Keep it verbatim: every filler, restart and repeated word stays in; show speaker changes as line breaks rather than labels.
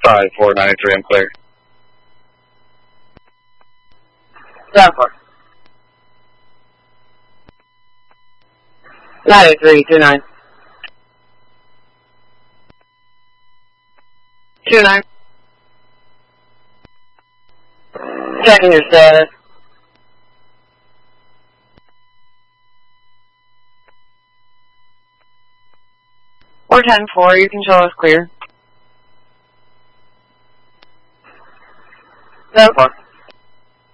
five four ninety-three, I'm clear.
seven four. ninety-three, two nine. two nine. Checking your status. four ten four, you can show us clear. seven four.